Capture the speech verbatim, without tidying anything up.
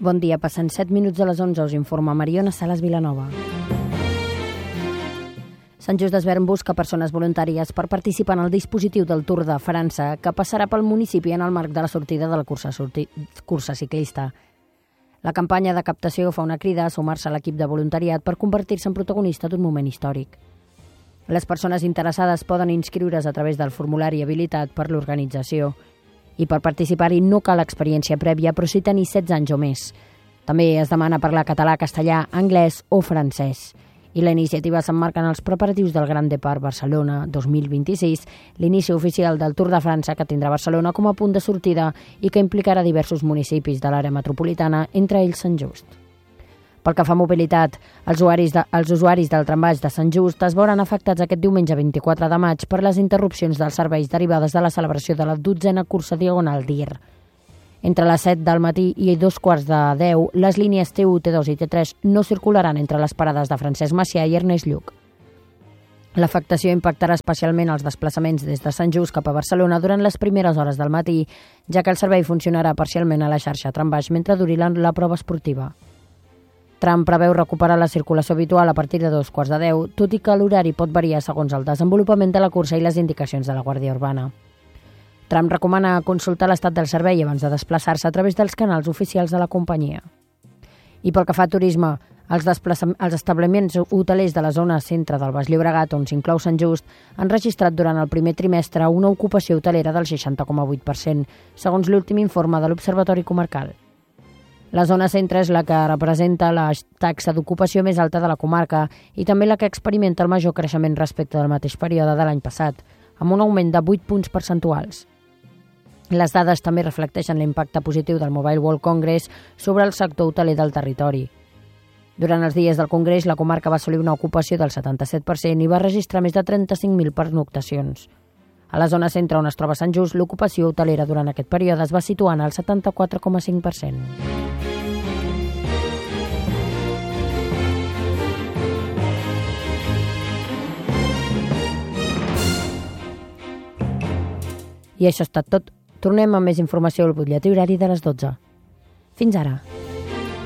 Bon dia, passant set minuts de les onze, us informa Mariona Salas Vilanova. Sant Just Desvern busca persones voluntàries per participar en el dispositiu del Tour de França, que passarà pel municipi en el marc de la sortida de la cursa, sorti... cursa ciclista. La campanya de captació fa una crida a sumar-se a l'equip de voluntariat per convertir-se en protagonista d'un moment històric. Les persones interessades poden inscriure's a través del formulari habilitat per l'organització. I per participar-hi no cal experiència prèvia, però sí tenir setze anys o més. També es demana parlar català, castellà, anglès o francès. I la iniciativa s'emmarca en els preparatius del Gran Depart Barcelona dos mil vint-i-sis, l'inici oficial del Tour de França que tindrà Barcelona com a punt de sortida i que implicarà diversos municipis de l'àrea metropolitana, entre ells Sant Just. Pel que fa a mobilitat, els usuaris, de, els usuaris del trambaix de Sant Just es veuran afectats aquest diumenge vint-i-quatre de maig per les interrupcions dels serveis derivades de la celebració de la dotzena cursa diagonal d'Ir. Entre les set del matí i dos quarts de deu, les línies T u, T dos i T tres no circularan entre les parades de Francesc Macià i Ernest Lluch. L'afectació impactarà especialment els desplaçaments des de Sant Just cap a Barcelona durant les primeres hores del matí, ja que el servei funcionarà parcialment a la xarxa trambaix mentre duri la, la prova esportiva. Tram preveu recuperar la circulació habitual a partir de dos quarts de deu, tot i que l'horari pot variar segons el desenvolupament de la cursa i les indicacions de la Guàrdia Urbana. Tram recomana consultar l'estat del servei abans de desplaçar-se a través dels canals oficials de la companyia. I pel que fa a turisme, els, els establiments hotelers de la zona centre del Baix Llobregat, on s'inclou Sant Just, han registrat durant el primer trimestre una ocupació hotelera del seixanta coma vuit per cent, segons l'últim informe de l'Observatori Comarcal. La zona centre és la que representa la taxa d'ocupació més alta de la comarca i també la que experimenta el major creixement respecte del mateix període de l'any passat, amb un augment de vuit punts percentuals. Les dades també reflecteixen l'impacte positiu del Mobile World Congress sobre el sector hoteler del territori. Durant els dies del congrés, la comarca va assolir una ocupació del setanta-set per cent i va registrar més de trenta-cinc mil pernoctacions. A la zona centre on es troba Sant Just, l'ocupació hotelera durant aquest període es va situar al setanta-quatre coma cinc per cent. I això ha estat tot. Tornem amb més informació al butlletí horari de les dotze. Fins ara.